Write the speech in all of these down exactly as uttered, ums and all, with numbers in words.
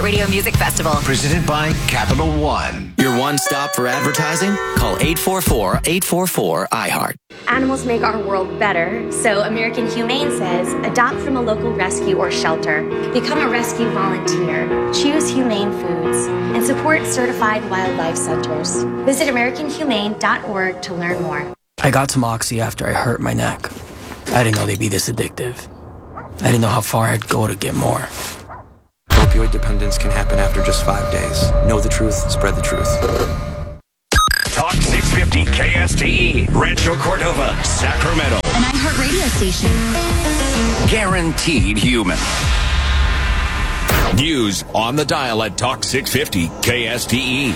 Radio Music Festival. Presented by Capital One. Your one stop for advertising? Call eight four four, eight four four, I heart. Animals make our world better, so American Humane says adopt from a local rescue or shelter, become a rescue volunteer, choose humane foods, and support certified wildlife centers. Visit american humane dot org to learn more. I got some Oxy after I hurt my neck. I didn't know they'd be this addictive. I didn't know how far I'd go to get more. Opioid dependence can happen after just five days. Know the truth, spread the truth. Talk six fifty K S T E, Rancho Cordova, Sacramento. An iHeart radio station. Guaranteed human. News on the dial at Talk six fifty K S T E.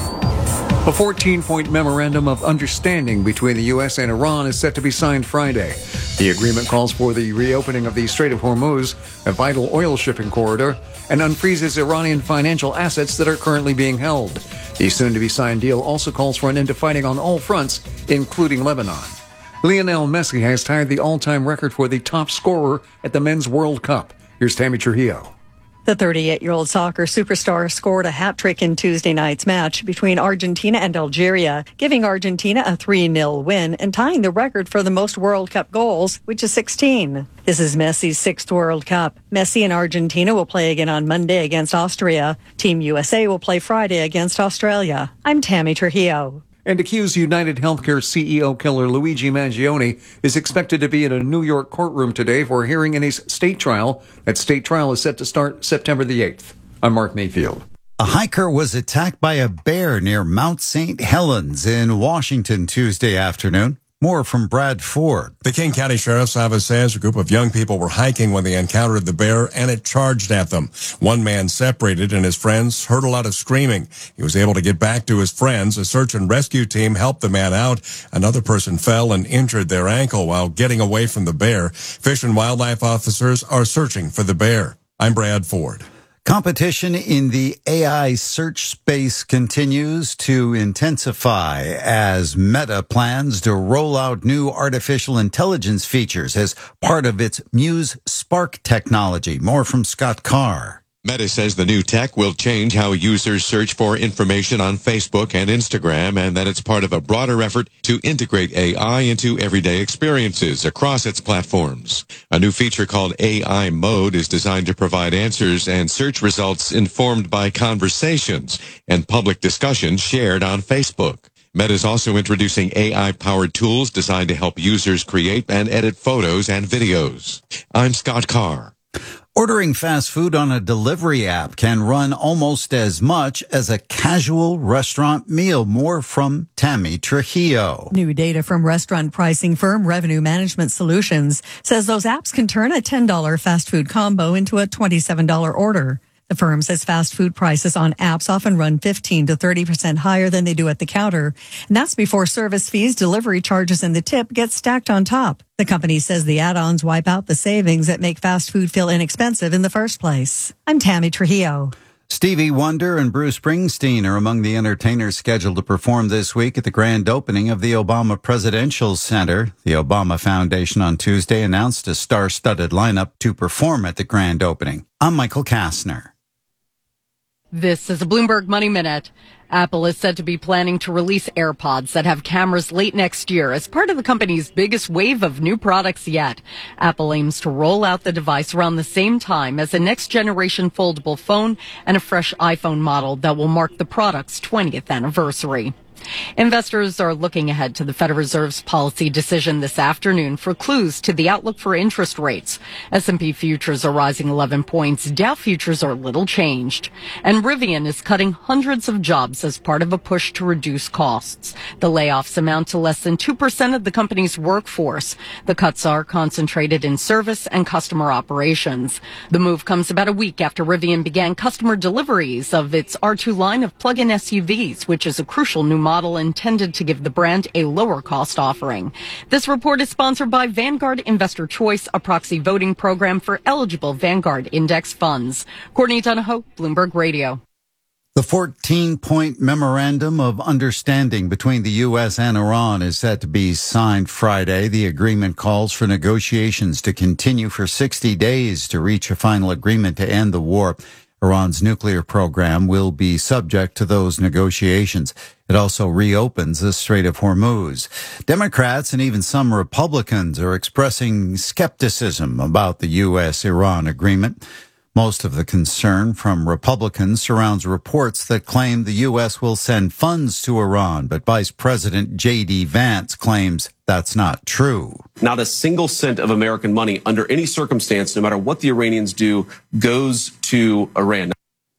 A fourteen-point memorandum of understanding between the U S and Iran is set to be signed Friday. The agreement calls for the reopening of the Strait of Hormuz, a vital oil shipping corridor, and unfreezes Iranian financial assets that are currently being held. The soon-to-be-signed deal also calls for an end to fighting on all fronts, including Lebanon. Lionel Messi has tied the all-time record for the top scorer at the Men's World Cup. Here's Tammy Trujillo. The thirty-eight-year-old soccer superstar scored a hat-trick in Tuesday night's match between Argentina and Algeria, giving Argentina a three nil win and tying the record for the most World Cup goals, which is sixteen. This is Messi's sixth World Cup. Messi and Argentina will play again on Monday against Austria. Team U S A will play Friday against Australia. I'm Tammy Trujillo. And accused United Healthcare C E O killer Luigi Mangione is expected to be in a New York courtroom today for a hearing in his state trial. That state trial is set to start September the eighth. I'm Mark Mayfield. A hiker was attacked by a bear near Mount Saint Helens in Washington Tuesday afternoon. More from Brad Ford. The King County Sheriff's Office says a group of young people were hiking when they encountered the bear and it charged at them. One man separated and his friends heard a lot of screaming. He was able to get back to his friends. A search and rescue team helped the man out. Another person fell and injured their ankle while getting away from the bear. Fish and wildlife officers are searching for the bear. I'm Brad Ford. Competition in the A I search space continues to intensify as Meta plans to roll out new artificial intelligence features as part of its Muse Spark technology. More from Scott Carr. Meta says the new tech will change how users search for information on Facebook and Instagram, and that it's part of a broader effort to integrate A I into everyday experiences across its platforms. A new feature called A I Mode is designed to provide answers and search results informed by conversations and public discussion shared on Facebook. Meta is also introducing A I-powered tools designed to help users create and edit photos and videos. I'm Scott Carr. Ordering fast food on a delivery app can run almost as much as a casual restaurant meal. More from Tammy Trujillo. New data from restaurant pricing firm Revenue Management Solutions says those apps can turn a ten dollars fast food combo into a twenty-seven dollars order. The firm says fast food prices on apps often run fifteen to thirty percent higher than they do at the counter. And that's before service fees, delivery charges, and the tip get stacked on top. The company says the add-ons wipe out the savings that make fast food feel inexpensive in the first place. I'm Tammy Trujillo. Stevie Wonder and Bruce Springsteen are among the entertainers scheduled to perform this week at the grand opening of the Obama Presidential Center. The Obama Foundation on Tuesday announced a star-studded lineup to perform at the grand opening. I'm Michael Kastner. This is a Bloomberg Money Minute. Apple is said to be planning to release AirPods that have cameras late next year as part of the company's biggest wave of new products yet. Apple aims to roll out the device around the same time as a next-generation foldable phone and a fresh iPhone model that will mark the product's twentieth anniversary. Investors are looking ahead to the Federal Reserve's policy decision this afternoon for clues to the outlook for interest rates. S and P futures are rising eleven points. Dow futures are little changed. And Rivian is cutting hundreds of jobs as part of a push to reduce costs. The layoffs amount to less than two percent of the company's workforce. The cuts are concentrated in service and customer operations. The move comes about a week after Rivian began customer deliveries of its R two line of plug-in S U Vs, which is a crucial new model intended to give the brand a lower cost offering. This report is sponsored by Vanguard Investor Choice, a proxy voting program for eligible Vanguard index funds. Courtney Donahoe, Bloomberg Radio. The fourteen-point memorandum of understanding between the U S and Iran is set to be signed Friday. The agreement calls for negotiations to continue for sixty days to reach a final agreement to end the war. Iran's nuclear program will be subject to those negotiations. It also reopens the Strait of Hormuz. Democrats and even some Republicans are expressing skepticism about the U S Iran agreement. Most of the concern from Republicans surrounds reports that claim the U S will send funds to Iran, but Vice President J D Vance claims that's not true. Not a single cent of American money under any circumstance, no matter what the Iranians do, goes to Iran.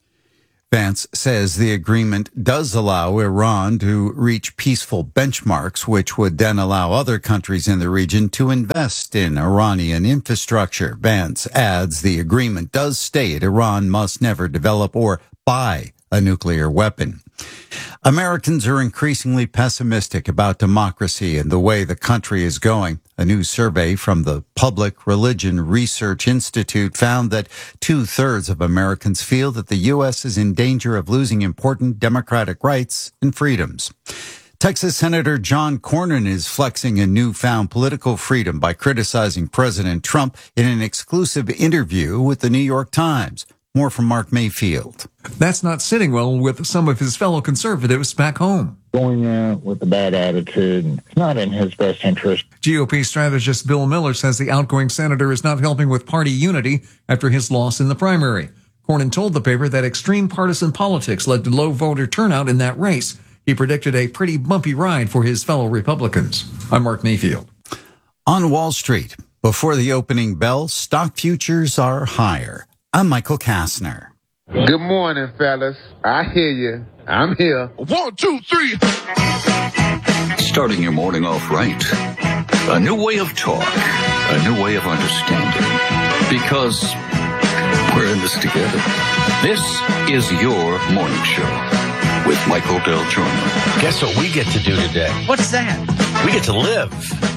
Vance says the agreement does allow Iran to reach peaceful benchmarks, which would then allow other countries in the region to invest in Iranian infrastructure. Vance adds the agreement does state Iran must never develop or buy a nuclear weapon. Americans are increasingly pessimistic about democracy and the way the country is going. A new survey from the Public Religion Research Institute found that two-thirds of Americans feel that the U S is in danger of losing important democratic rights and freedoms. Texas Senator John Cornyn is flexing a newfound political freedom by criticizing President Trump in an exclusive interview with the New York Times. More from Mark Mayfield. That's not sitting well with some of his fellow conservatives back home. Going out with a bad attitude, it's not in his best interest. G O P strategist Bill Miller says the outgoing senator is not helping with party unity after his loss in the primary. Cornyn told the paper that extreme partisan politics led to low voter turnout in that race. He predicted a pretty bumpy ride for his fellow Republicans. I'm Mark Mayfield. On Wall Street, before the opening bell, stock futures are higher. I'm Michael Kastner. Good morning, fellas. I hear you. I'm here. One, two, three. Starting your morning off right. A new way of talk. A new way of understanding. Because we're in this together. This is your morning show with Michael Del Giorno. Guess what we get to do today? What's that? We get to live.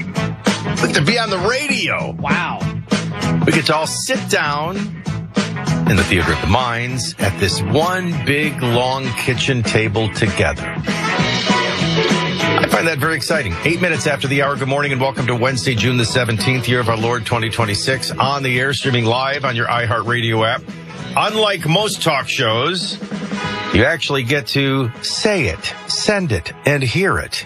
We get to be on the radio. Wow. We get to all sit down in the Theater of the Minds at this one big, long kitchen table together. I find that very exciting. Eight minutes after the hour. Good morning and welcome to Wednesday, June the seventeenth, year of our Lord twenty twenty-six. On the air, streaming live on your iHeartRadio app. Unlike most talk shows, you actually get to say it, send it, and hear it.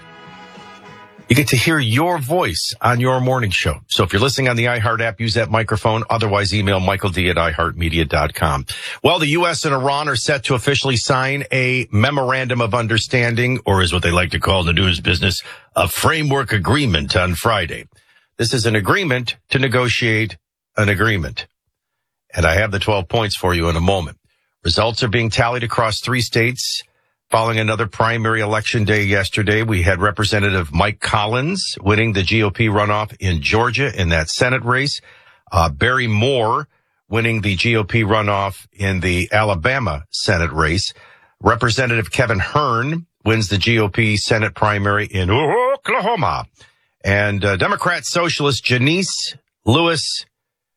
You get to hear your voice on your morning show. So if you're listening on the iHeart app, use that microphone. Otherwise, email Michael D at i heart media dot com. Well, the U S and Iran are set to officially sign a memorandum of understanding, or as what they like to call in the news business, a framework agreement on Friday. This is an agreement to negotiate an agreement. And I have the twelve points for you in a moment. Results are being tallied across three states. Following another primary election day yesterday, we had Representative Mike Collins winning the G O P runoff in Georgia in that Senate race. Uh, Barry Moore winning the G O P runoff in the Alabama Senate race. Representative Kevin Hern wins the G O P Senate primary in Oklahoma. And uh, Democrat Socialist Janice Lewis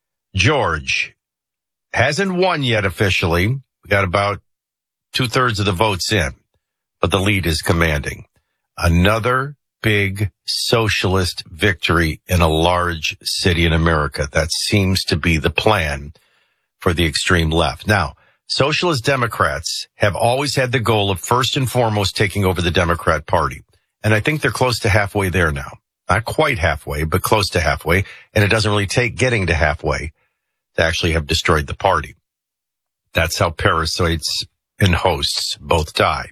George hasn't won yet officially. We got about two-thirds of the votes in, but the lead is commanding. Another big socialist victory in a large city in America. That seems to be the plan for the extreme left. Now, socialist Democrats have always had the goal of first and foremost taking over the Democrat Party. And I think they're close to halfway there now. Not quite halfway, but close to halfway. And it doesn't really take getting to halfway to actually have destroyed the party. That's how parasites and hosts both die.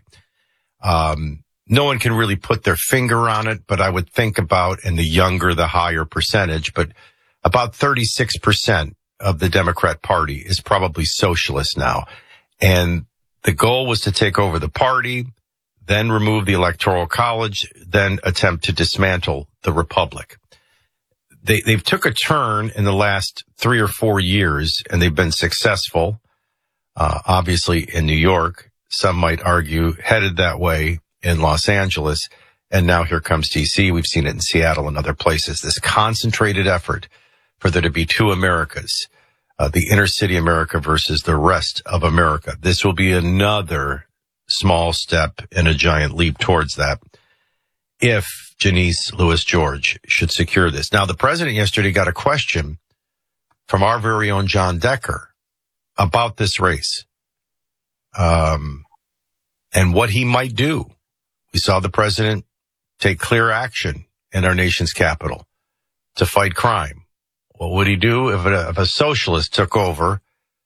Um, no one can really put their finger on it, but I would think about, and the younger, the higher percentage, but about thirty-six percent of the Democrat Party is probably socialist now. And the goal was to take over the party, then remove the Electoral College, then attempt to dismantle the Republic. They, they've took a turn in the last three or four years, and they've been successful. Uh, obviously in New York, some might argue headed that way in Los Angeles. And now here comes D C. We've seen it in Seattle and other places. This concentrated effort for there to be two Americas, uh, the inner city America versus the rest of America. This will be another small step and a giant leap towards that if Janice Lewis George should secure this. Now, the president yesterday got a question from our very own John Decker about this race. um, and what he might do. We saw the president take clear action in our nation's capital to fight crime. What would he do if a, if a socialist took over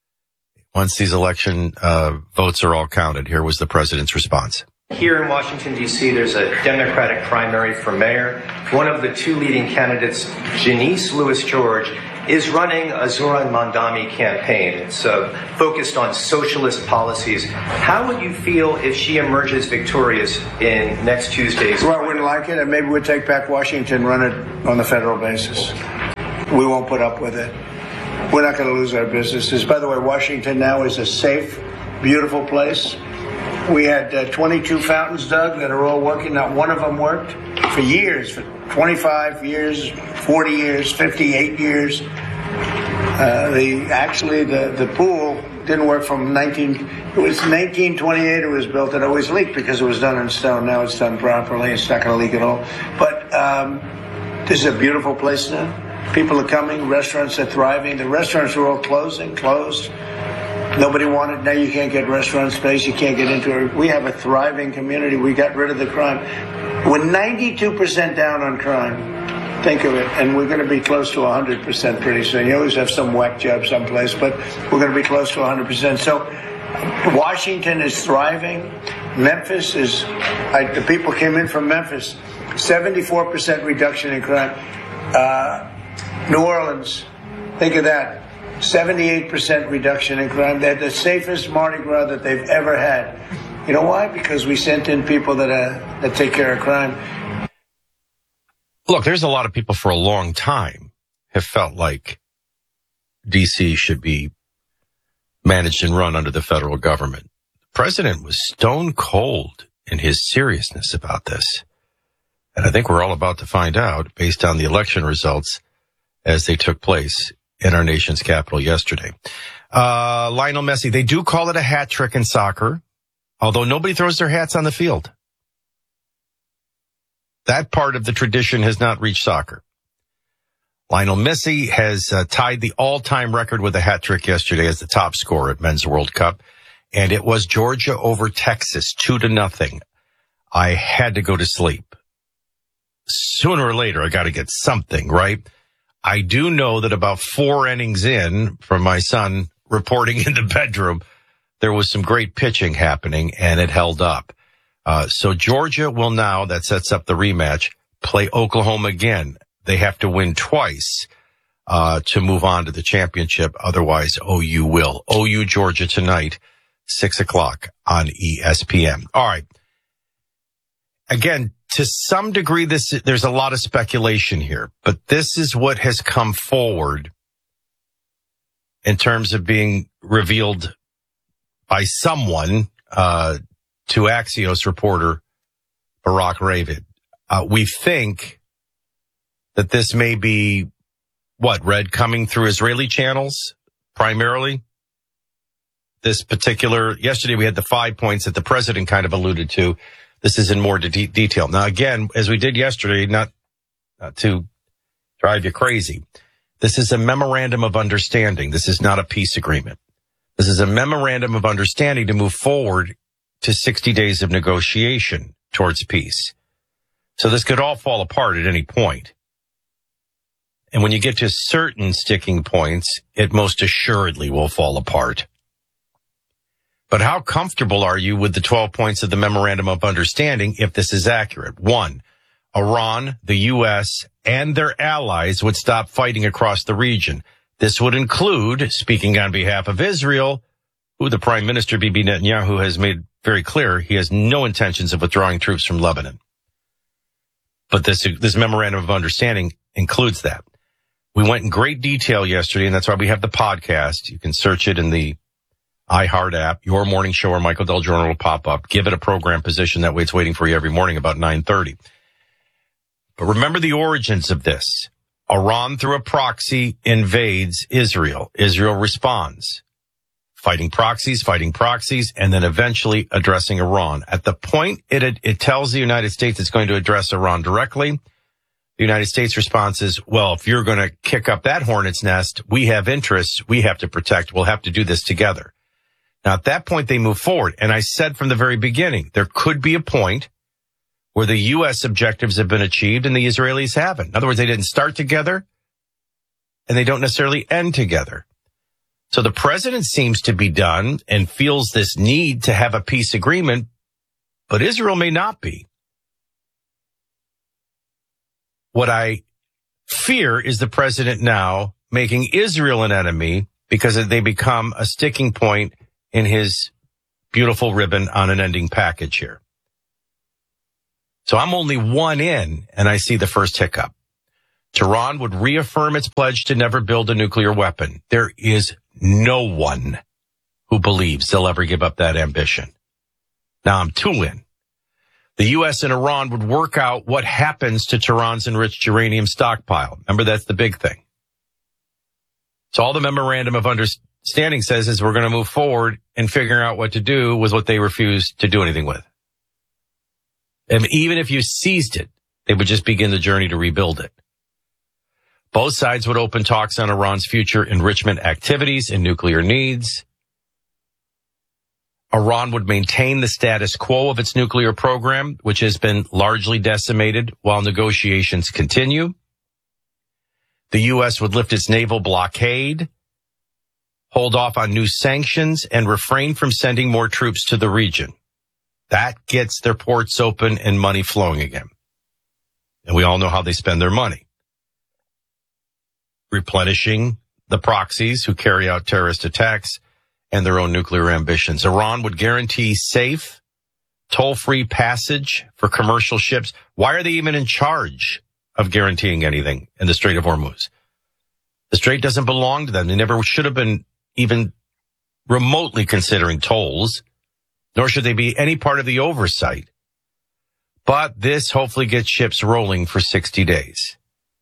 once these election uh, votes are all counted? Here was the president's response. Here in Washington, D C, there's a Democratic primary for mayor. One of the two leading candidates, Janice Lewis George, is running a Zoran Mandami campaign. It's uh, focused on socialist policies. How would you feel if she emerges victorious in next Tuesday's? Well, I wouldn't like it, and maybe we'd take back Washington, run it on the federal basis. We won't put up with it. We're not going to lose our businesses. By the way, Washington now is a safe, beautiful place. We had uh, twenty-two fountains dug that are all working. Not one of them worked for years, for twenty-five years, forty years, fifty-eight years. Uh, the actually the, the pool didn't work from nineteen. It was nineteen twenty-eight. It was built. It always leaked because it was done in stone. Now it's done properly. It's not going to leak at all. But um, this is a beautiful place now. People are coming. Restaurants are thriving. The restaurants are all closing, closed. Nobody wanted. Now you can't get restaurant space. You can't get into it. We have a thriving community. We got rid of the crime. We're ninety-two percent down on crime. Think of it. And we're going to be close to one hundred percent pretty soon. You always have some whack job someplace, but we're going to be close to one hundred percent. So Washington is thriving. Memphis is, I, the people came in from Memphis, seventy-four percent reduction in crime. Uh, New Orleans, think of that. seventy-eight percent reduction in crime. They're the safest Mardi Gras that they've ever had. You know why? Because we sent in people that uh, that take care of crime. Look, there's a lot of people for a long time have felt like D C should be managed and run under the federal government. The president was stone cold in his seriousness about this. And I think we're all about to find out based on the election results as they took place in our nation's capital yesterday. Uh, Lionel Messi, they do call it a hat trick in soccer, although nobody throws their hats on the field. That part of the tradition has not reached soccer. Lionel Messi has uh, tied the all-time record with a hat trick yesterday as the top scorer at Men's World Cup, and it was Georgia over Texas, two to nothing. I had to go to sleep. Sooner or later, I got to get something, right? I do know that about four innings in from my son reporting in the bedroom, there was some great pitching happening, and it held up. Uh, so Georgia will now, that sets up the rematch, play Oklahoma again. They have to win twice uh, to move on to the championship. Otherwise, O U will. O U Georgia tonight, six o'clock on E S P N. All right. Again, to some degree, this there's a lot of speculation here, but this is what has come forward in terms of being revealed by someone uh, to Axios reporter Barack Ravid. Uh, we think that this may be, what, Red, coming through Israeli channels primarily? This particular, yesterday we had the five points that the president kind of alluded to. This is in more de- detail. Now, again, as we did yesterday, not, not to drive you crazy, this is a memorandum of understanding. This is not a peace agreement. This is a memorandum of understanding to move forward to sixty days of negotiation towards peace. So this could all fall apart at any point. And when you get to certain sticking points, it most assuredly will fall apart. But how comfortable are you with the twelve points of the Memorandum of Understanding if this is accurate? One, Iran, the U S, and their allies would stop fighting across the region. This would include, speaking on behalf of Israel, who the Prime Minister Bibi Netanyahu has made very clear he has no intentions of withdrawing troops from Lebanon. But this, this Memorandum of Understanding includes that. We went in great detail yesterday, and that's why we have the podcast. You can search it in the iHeart app. Your Morning Show or Michael Del Giorno will pop up. Give it a program position. That way it's waiting for you every morning about nine thirty. But remember the origins of this. Iran, through a proxy, invades Israel. Israel responds. Fighting proxies, fighting proxies, and then eventually addressing Iran. At the point it, it tells the United States it's going to address Iran directly, the United States response is, well, if you're going to kick up that hornet's nest, we have interests we have to protect. We'll have to do this together. Now, at that point, they move forward. And I said from the very beginning, there could be a point where the U S objectives have been achieved and the Israelis haven't. In other words, they didn't start together and they don't necessarily end together. So the president seems to be done and feels this need to have a peace agreement, but Israel may not be. What I fear is the president now making Israel an enemy because they become a sticking point in his beautiful ribbon on an ending package here. So I'm only one in, and I see the first hiccup. Tehran would reaffirm its pledge to never build a nuclear weapon. There is no one who believes they'll ever give up that ambition. Now I'm two in. The U S and Iran would work out what happens to Tehran's enriched uranium stockpile. Remember, that's the big thing. So all the memorandum of understanding says is we're going to move forward and figuring out what to do with what they refused to do anything with. And even if you seized it, they would just begin the journey to rebuild it. Both sides would open talks on Iran's future enrichment activities and nuclear needs. Iran would maintain the status quo of its nuclear program, which has been largely decimated while negotiations continue. The U S would lift its naval blockade, hold off on new sanctions, and refrain from sending more troops to the region. That gets their ports open and money flowing again. And we all know how they spend their money. Replenishing the proxies who carry out terrorist attacks and their own nuclear ambitions. Iran would guarantee safe, toll-free passage for commercial ships. Why are they even in charge of guaranteeing anything in the Strait of Hormuz? The Strait doesn't belong to them. They never should have been even remotely considering tolls, nor should they be any part of the oversight. But this hopefully gets ships rolling for sixty days.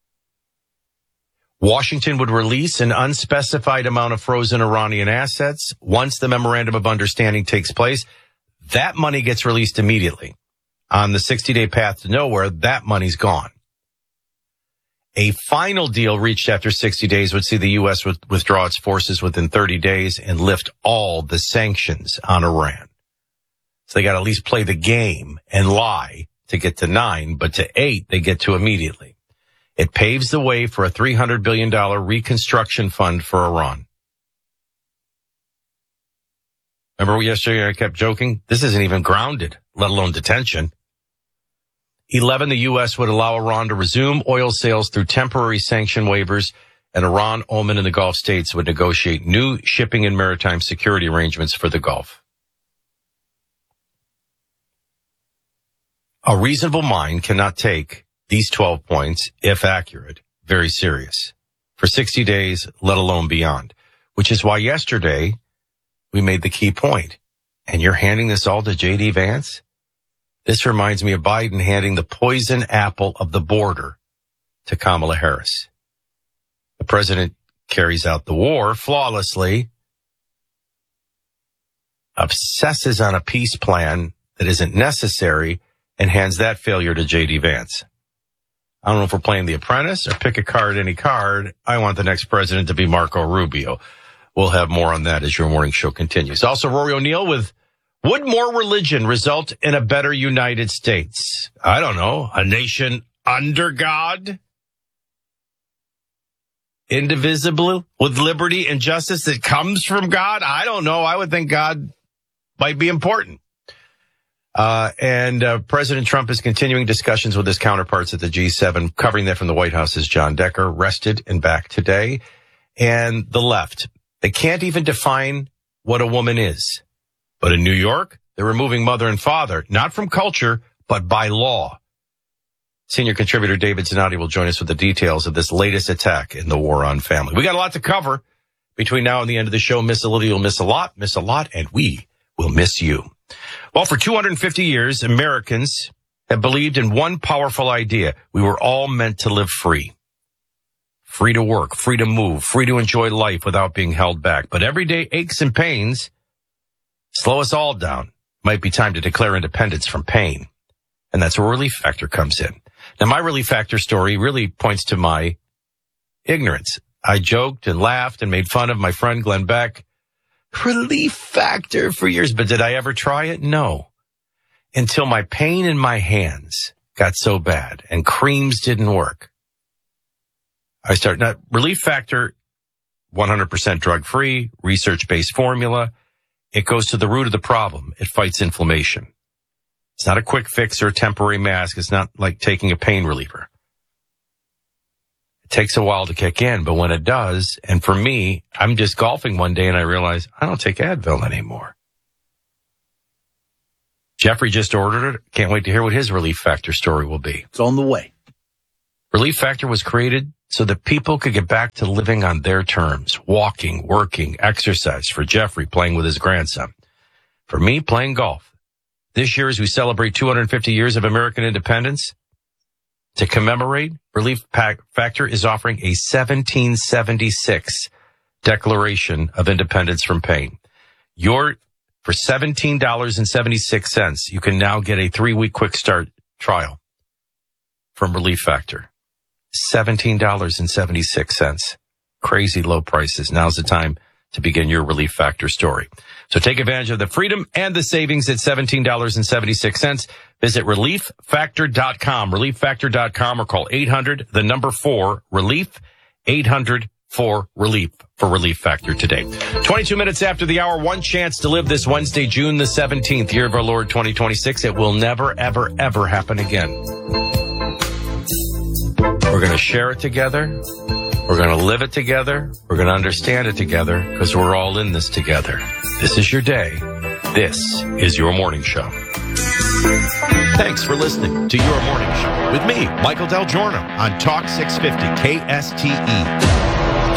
Washington would release an unspecified amount of frozen Iranian assets. Once the memorandum of understanding takes place, that money gets released immediately. On the sixty-day path to nowhere, that money's gone. A final deal reached after sixty days would see the U S withdraw its forces within thirty days and lift all the sanctions on Iran. So they got to at least play the game and lie to get to nine, but to eight, they get to immediately. It paves the way for a three hundred billion dollars reconstruction fund for Iran. Remember yesterday I kept joking? This isn't even grounded, let alone detention. eleven, the U S would allow Iran to resume oil sales through temporary sanction waivers, and Iran, Oman, and the Gulf states would negotiate new shipping and maritime security arrangements for the Gulf. A reasonable mind cannot take these twelve points, if accurate, very serious for sixty days, let alone beyond, which is why yesterday we made the key point. And you're handing this all to J D Vance? This reminds me of Biden handing the poison apple of the border to Kamala Harris. The president carries out the war flawlessly, obsesses on a peace plan that isn't necessary, and hands that failure to J D Vance. I don't know if we're playing The Apprentice or pick a card, any card. I want the next president to be Marco Rubio. We'll have more on that as your morning show continues. Also, Rory O'Neill with, would more religion result in a better United States? I don't know. A nation under God? Indivisible with liberty and justice that comes from God? I don't know. I would think God might be important. Uh, and uh, President Trump is continuing discussions with his counterparts at the G seven. Covering that from the White House is John Decker, rested and back today. And the left, they can't even define what a woman is. But in New York, they're removing mother and father, not from culture, but by law. Senior contributor David Zanotti will join us with the details of this latest attack in the war on family. We got a lot to cover between now and the end of the show. Miss Olivia will miss a lot, miss a lot, and we will miss you. Well, for two hundred fifty years, Americans have believed in one powerful idea. We were all meant to live free. Free to work, free to move, free to enjoy life without being held back. But everyday aches and pains slow us all down. Might be time to declare independence from pain. And that's where Relief Factor comes in. Now, my Relief Factor story really points to my ignorance. I joked and laughed and made fun of my friend Glenn Beck, Relief Factor for years. But did I ever try it? No. Until my pain in my hands got so bad and creams didn't work. I started, now, Relief Factor, one hundred percent drug-free, research-based formula. It goes to the root of the problem. It fights inflammation. It's not a quick fix or a temporary mask. It's not like taking a pain reliever. It takes a while to kick in, but when it does, and for me, I'm just golfing one day and I realize I don't take Advil anymore. Jeffrey just ordered it. Can't wait to hear what his Relief Factor story will be. It's on the way. Relief Factor was created so that people could get back to living on their terms, walking, working, exercise. For Jeffrey, playing with his grandson. For me, playing golf. This year, as we celebrate two hundred fifty years of American independence, to commemorate, Relief Factor is offering a seventeen seventy-six Declaration of Independence from Pain. Your, for seventeen dollars and seventy-six cents, you can now get a three-week quick start trial from Relief Factor. seventeen dollars and seventy-six cents. Crazy low prices. Now's the time to begin your Relief Factor story. So take advantage of the freedom and the savings at seventeen dollars and seventy-six cents. Visit relief factor dot com, relief factor dot com, or call eight hundred, the number four, relief, eight hundred four relief for Relief Factor today. twenty-two minutes after the hour, one chance to live this Wednesday, June the seventeenth, year of our Lord twenty twenty-six. It will never, ever, ever happen again. We're going to share it together. We're going to live it together. We're going to understand it together because we're all in this together. This is your day. This is your morning show. Thanks for listening to Your Morning Show with me, Michael Del Giorno, on Talk six fifty K S T E.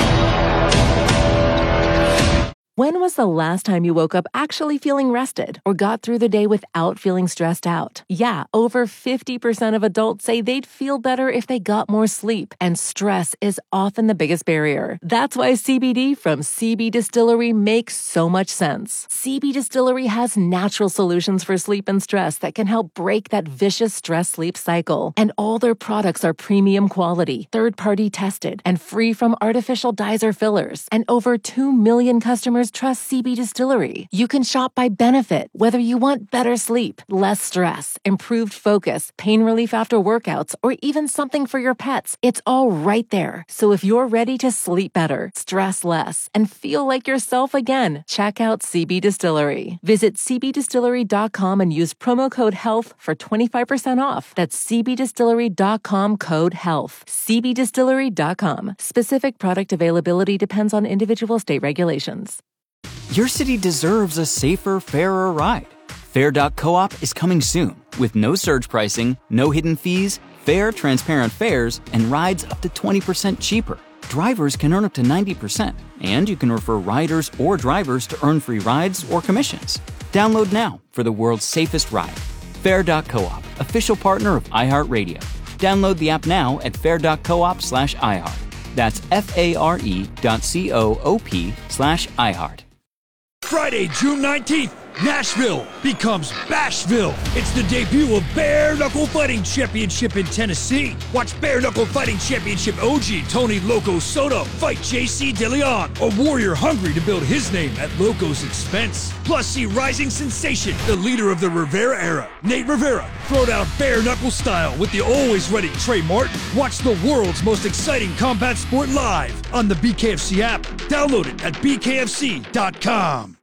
When was the last time you woke up actually feeling rested or got through the day without feeling stressed out? Yeah, over fifty percent of adults say they'd feel better if they got more sleep, and stress is often the biggest barrier. That's why C B D from C B Distillery makes so much sense. C B Distillery has natural solutions for sleep and stress that can help break that vicious stress-sleep cycle. And all their products are premium quality, third-party tested, and free from artificial dyes or fillers. And over two million customers trust C B Distillery. You can shop by benefit, whether you want better sleep, less stress, improved focus, pain relief after workouts, or even something for your pets. It's all right there. So if you're ready to sleep better, stress less, and feel like yourself again, check out C B Distillery. Visit c b distillery dot com and use promo code HEALTH for twenty-five percent off. That's c b distillery dot com, code HEALTH. c b distillery dot com. Specific product availability depends on individual state regulations. Your city deserves a safer, fairer ride. Fair dot coop is coming soon with no surge pricing, no hidden fees, fair, transparent fares, and rides up to twenty percent cheaper. Drivers can earn up to ninety percent, and you can refer riders or drivers to earn free rides or commissions. Download now for the world's safest ride. Fair dot coop, official partner of iHeartRadio. Download the app now at fair dot coop slash iHeart. That's F-A-R-E dot C-O-O-P slash iHeart. Friday, June nineteenth, Nashville becomes Bashville. It's the debut of Bare Knuckle Fighting Championship in Tennessee. Watch Bare Knuckle Fighting Championship O G Tony Loco Soto fight J C DeLeon, a warrior hungry to build his name at Loco's expense. Plus, see rising sensation, the leader of the Rivera era, Nate Rivera, throw down bare knuckle style with the always ready Trey Martin. Watch the world's most exciting combat sport live on the B K F C app. Download it at b k f c dot com.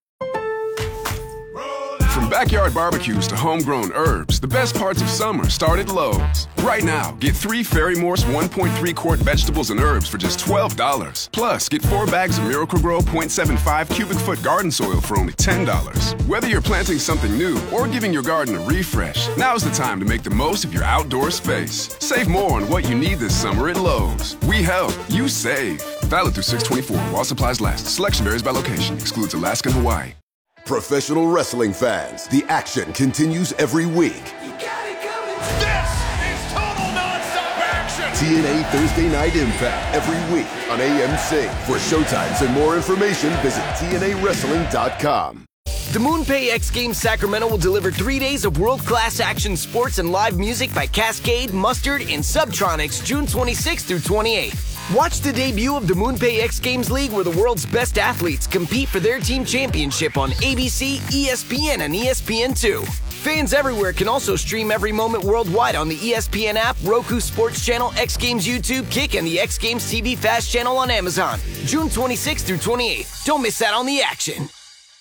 From backyard barbecues to homegrown herbs, the best parts of summer start at Lowe's. Right now, get three Fairy Morse one point three quart vegetables and herbs for just twelve dollars. Plus, get four bags of Miracle-Gro point seven five cubic foot garden soil for only ten dollars. Whether you're planting something new or giving your garden a refresh, now's the time to make the most of your outdoor space. Save more on what you need this summer at Lowe's. We help, you save. Valid through six twenty-four while supplies last. Selection varies by location. Excludes Alaska and Hawaii. Professional wrestling fans, the action continues every week. You got it coming. This is total nonstop action. T N A Thursday Night Impact every week on A M C. For showtimes and more information, visit T N A wrestling dot com. The MoonPay X Games Sacramento will deliver three days of world-class action sports and live music by Cascade, Mustard, and Subtronics June twenty-sixth through twenty-eighth. Watch the debut of the MoonPay X Games League, where the world's best athletes compete for their team championship on A B C, E S P N, and E S P N two. Fans everywhere can also stream every moment worldwide on the E S P N app, Roku Sports Channel, X Games YouTube, Kick, and the X Games T V Fast Channel on Amazon. June twenty-sixth through twenty-eighth. Don't miss out on the action.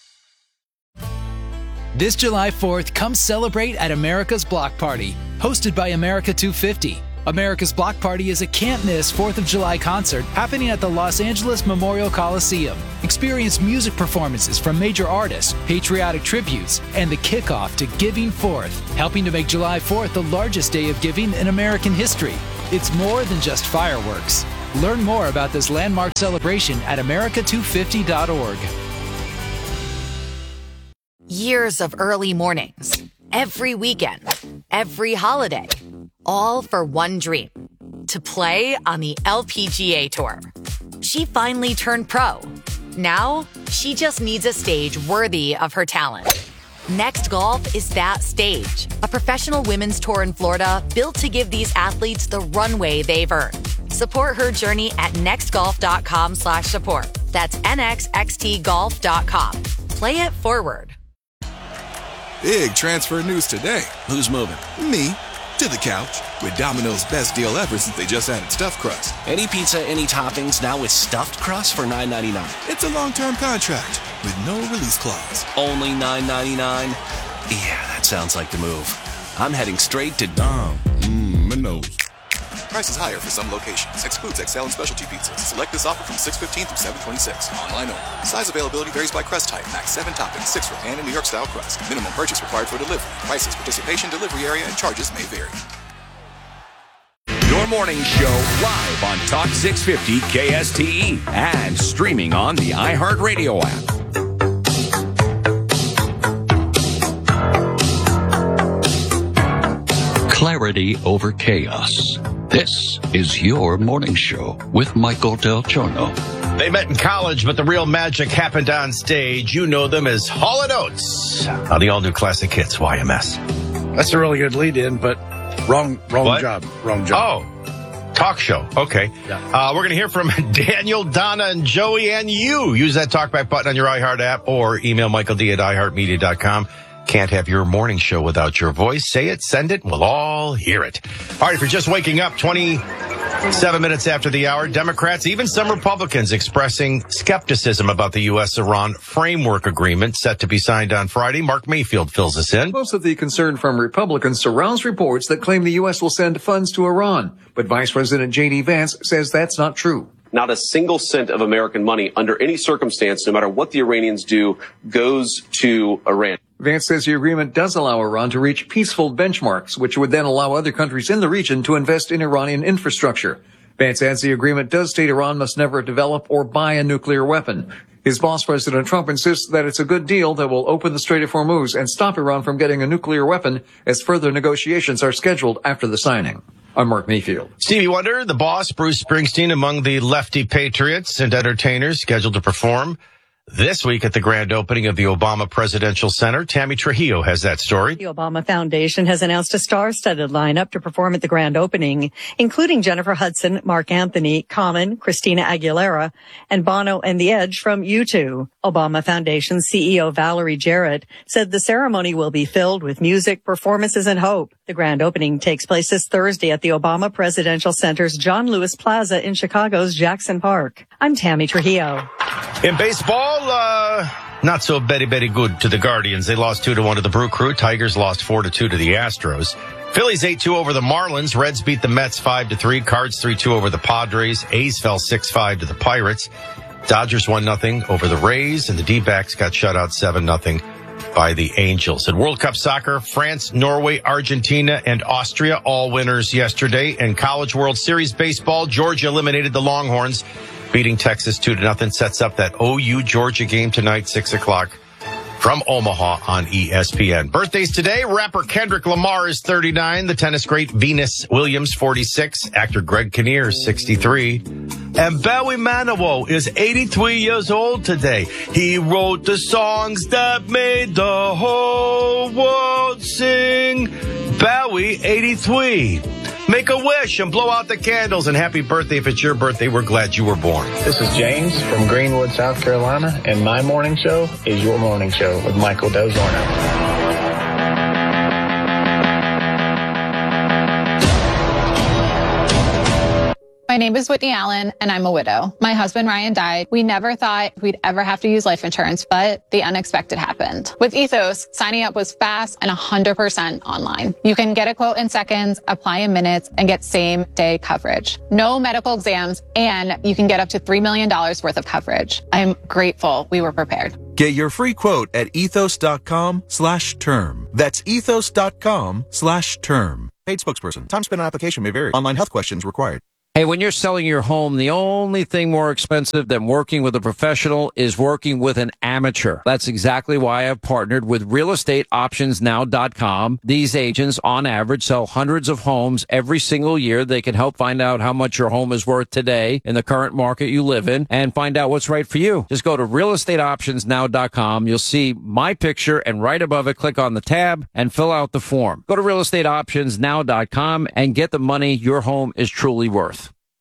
This July fourth, come celebrate at America's Block Party, hosted by America two fifty. America's Block Party is a can't-miss fourth of July concert happening at the Los Angeles Memorial Coliseum. Experience music performances from major artists, patriotic tributes, and the kickoff to Giving Fourth, helping to make July fourth the largest day of giving in American history. It's more than just fireworks. Learn more about this landmark celebration at america two fifty dot org. Years of early mornings, every weekend, every holiday, all for one dream, to play on the L P G A Tour. She finally turned pro. Now, she just needs a stage worthy of her talent. Next Golf is that stage, a professional women's tour in Florida built to give these athletes the runway they've earned. Support her journey at nextgolf.com slash support. That's N X X T golf dot com. Play it forward. Big transfer news today. Who's moving? Me. To the couch. With Domino's best deal ever since they just added stuffed crust. Any pizza, any toppings, now with stuffed crust for nine ninety-nine. It's a long-term contract with no release clause. Only nine ninety-nine? Yeah, that sounds like the move. I'm heading straight to Dom. Mmm, Minos. Prices higher for some locations. Excludes X L and specialty pizzas. Select this offer from six fifteen through seven twenty-six. Online only. Size availability varies by crust type. Max seven toppings, six for pan and New York style crust. Minimum purchase required for delivery. Prices, participation, delivery area, and charges may vary. Your morning show live on Talk six fifty K S T E and streaming on the iHeartRadio app. Clarity over chaos. This is your morning show with Michael Del Giorno. They met in college, but the real magic happened on stage. You know them as Hall and Oates on the all-new Classic Hits Y M S. That's a really good lead-in, but wrong wrong What? job. Wrong job. Oh, talk show. Okay. Yeah. Uh, we're going to hear from Daniel, Donna, and Joey, and you. Use that talkback button on your iHeart app or email Michael D at i heart media dot com. Can't have your morning show without your voice. Say it, send it, we'll all hear it. All right, if you're just waking up, twenty-seven minutes after the hour, Democrats, even some Republicans, expressing skepticism about the U S Iran framework agreement set to be signed on Friday. Mark Mayfield fills us in. Most of the concern from Republicans surrounds reports that claim the U S will send funds to Iran. But Vice President J D Vance says that's not true. Not a single cent of American money under any circumstance, no matter what the Iranians do, goes to Iran. Vance says the agreement does allow Iran to reach peaceful benchmarks, which would then allow other countries in the region to invest in Iranian infrastructure. Vance adds the agreement does state Iran must never develop or buy a nuclear weapon. His boss, President Trump, insists that it's a good deal that will open the Strait of Hormuz and stop Iran from getting a nuclear weapon as further negotiations are scheduled after the signing. I'm Mark Mayfield. Stevie Wonder, the boss, Bruce Springsteen, among the lefty patriots and entertainers scheduled to perform this week at the grand opening of the Obama Presidential Center. Tammy Trujillo has that story. The Obama Foundation has announced a star-studded lineup to perform at the grand opening, including Jennifer Hudson, Mark Anthony, Common, Christina Aguilera, and Bono and The Edge from U two. Obama Foundation C E O Valerie Jarrett said the ceremony will be filled with music, performances, and hope. The grand opening takes place this Thursday at the Obama Presidential Center's John Lewis Plaza in Chicago's Jackson Park. I'm Tammy Trujillo. In baseball, uh, not so very, very good to the Guardians. They lost two to one to the Brew Crew. Tigers lost four to two to the Astros. Phillies eight two over the Marlins. Reds beat the Mets five to three. Cards three two over the Padres. A's fell six five to the Pirates. Dodgers one nothing over the Rays, and the D-backs got shut out seven nothing by the Angels. In World Cup soccer, France, Norway, Argentina, and Austria, all winners yesterday. And College World Series baseball, Georgia eliminated the Longhorns, beating Texas two to nothing. Sets up that O U Georgia game tonight, six o'clock from Omaha on E S P N. Birthdays today, rapper Kendrick Lamar is thirty-nine, the tennis great Venus Williams forty-six, actor Greg Kinnear sixty-three, and Bowie Manilow is eighty-three years old today. He wrote the songs that made the whole world sing. Bowie, eighty-three. Make a wish and blow out the candles. And happy birthday if it's your birthday. We're glad you were born. This is James from Greenwood, South Carolina, and my morning show is your morning show with Michael Dozorno. My name is Whitney Allen, and I'm a widow. My husband, Ryan, died. We never thought we'd ever have to use life insurance, but the unexpected happened. With Ethos, signing up was fast and one hundred percent online. You can get a quote in seconds, apply in minutes, and get same-day coverage. No medical exams, and you can get up to three million dollars worth of coverage. I'm grateful we were prepared. Get your free quote at ethos.com slash term. That's ethos.com slash term. Paid spokesperson. Time spent on application may vary. Online health questions required. Hey, when you're selling your home, the only thing more expensive than working with a professional is working with an amateur. That's exactly why I've partnered with real estate options now dot com. These agents, on average, sell hundreds of homes every single year. They can help find out how much your home is worth today in the current market you live in and find out what's right for you. Just go to real estate options now dot com. You'll see my picture, and right above it, click on the tab and fill out the form. Go to real estate options now dot com and get the money your home is truly worth.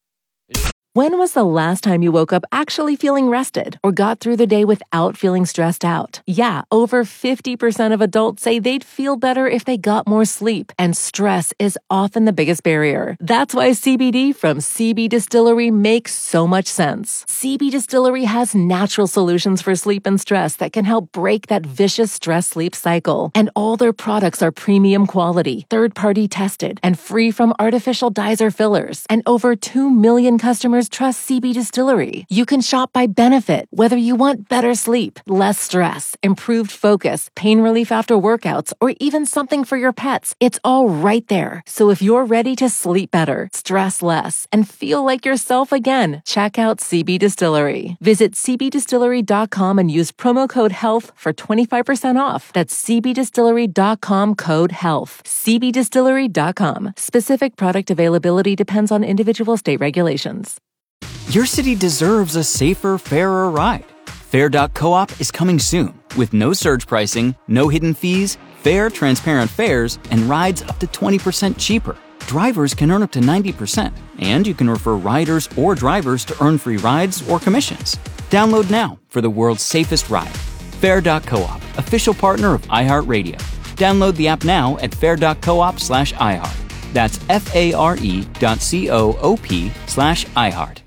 When was the last time you woke up actually feeling rested or got through the day without feeling stressed out? Yeah, over fifty percent of adults say they'd feel better if they got more sleep, and stress is often the biggest barrier. That's why C B D from C B Distillery makes so much sense. C B Distillery has natural solutions for sleep and stress that can help break that vicious stress-sleep cycle. And all their products are premium quality, third-party tested, and free from artificial dyes or fillers. And over two million customers trust C B Distillery. You can shop by benefit, whether you want better sleep, less stress, improved focus, pain relief after workouts, or even something for your pets. It's all right there. So if you're ready to sleep better, stress less, and feel like yourself again, check out C B Distillery. Visit c b distillery dot com and use promo code HEALTH for twenty-five percent off. That's c b distillery dot com code HEALTH. c b distillery dot com. Specific product availability depends on individual state regulations. Your city deserves a safer, fairer ride. Fair dot coop is coming soon with no surge pricing, no hidden fees, fair, transparent fares, and rides up to twenty percent cheaper. Drivers can earn up to ninety percent, and you can refer riders or drivers to earn free rides or commissions. Download now for the world's safest ride. Fair dot coop, official partner of iHeartRadio. Download the app now at fair dot coop slash iHeart. That's F-A-R-E dot C-O-O-P slash iHeart.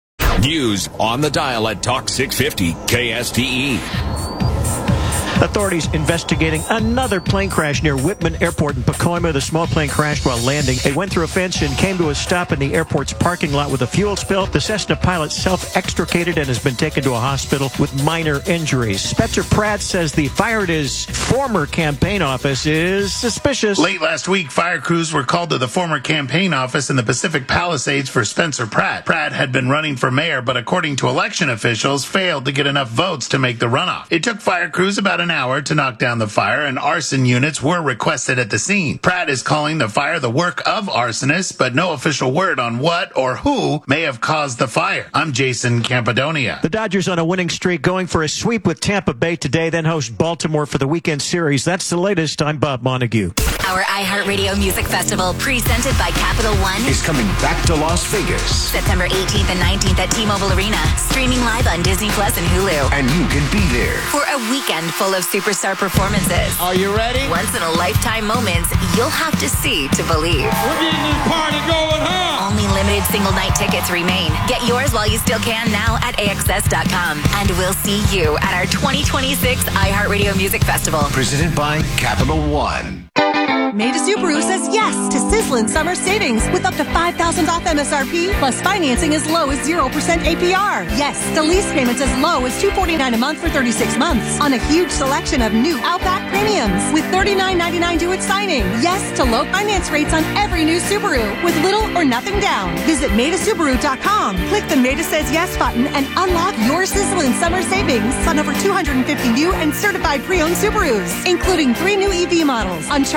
News on the dial at Talk six fifty K S T E. Authorities investigating another plane crash near Whitman Airport in Pacoima. The small plane crashed while landing. It went through a fence and came to a stop in the airport's parking lot with a fuel spill. The Cessna pilot self-extricated and has been taken to a hospital with minor injuries. Spencer Pratt says the fire at his former campaign office is suspicious. Late last week, fire crews were called to the former campaign office in the Pacific Palisades for Spencer Pratt. Pratt had been running for mayor, but according to election officials, failed to get enough votes to make the runoff. It took fire crews about an hour to knock down the fire, and arson units were requested at the scene. Pratt is calling the fire the work of arsonists, but no official word on what or who may have caused the fire. I'm Jason Campadonia. The Dodgers on a winning streak, going for a sweep with Tampa Bay today, then host Baltimore for the weekend series. That's the latest. I'm Bob Montague. Our iHeartRadio Music Festival, presented by Capital One, is coming back to Las Vegas. September eighteenth and nineteenth at T-Mobile Arena, streaming live on Disney Plus and Hulu. And you can be there for a weekend full of superstar performances. Are you ready? Once-in-a-lifetime moments you'll have to see to believe. We're getting this party going, huh? Only limited single-night tickets remain. Get yours while you still can now at A X S dot com. And we'll see you at our twenty twenty-six iHeartRadio Music Festival. Presented by Capital One. Maida Subaru says yes to sizzling summer savings with up to five thousand dollars off M S R P plus financing as low as zero percent A P R. Yes to lease payments as low as two hundred forty-nine dollars a month for thirty-six months on a huge selection of new Outback Premiums with thirty-nine ninety-nine due at signing. Yes to low finance rates on every new Subaru with little or nothing down. Visit Maida Subaru dot com. Click the Maida Says Yes button and unlock your sizzling summer savings on over two hundred fifty new and certified pre-owned Subarus, including three new E V models, Uncharted, Sultana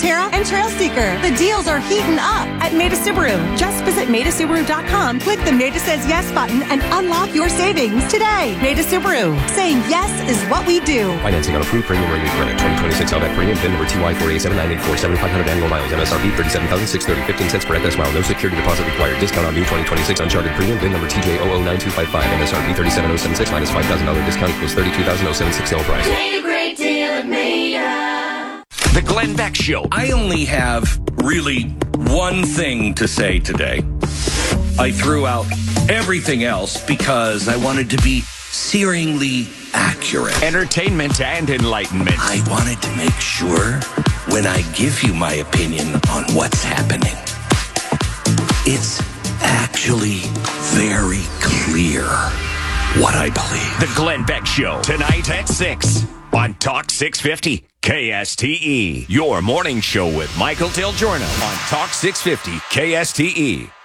Terra, and Trailseeker. The deals are heating up at Maida Subaru. Just visit Maida Subaru dot com, click the Maida Says Yes button, and unlock your savings today. Maida Subaru. Saying yes is what we do. Financing on approved premium rated credit. twenty twenty-six Outback premium. VIN number T Y four eight seven nine eight four. seventy-five hundred annual miles. M S R P thirty-seven thousand six hundred thirty. fifteen cents per excess mile. No security deposit required. Discount on new twenty twenty-six Uncharted premium. VIN number T J zero zero nine two five five. M S R P thirty-seven thousand seventy-six minus five thousand dollars discount equals thirty-two thousand seventy-six sale price. Made a great deal at Maida. The Glenn Beck Show. I only have really one thing to say today. I threw out everything else because I wanted to be searingly accurate. Entertainment and enlightenment. I wanted to make sure when I give you my opinion on what's happening, it's actually very clear what I believe. The Glenn Beck Show, tonight at six on Talk six fifty K S T E. Your morning show with Michael Del Giorno on Talk six fifty K S T E.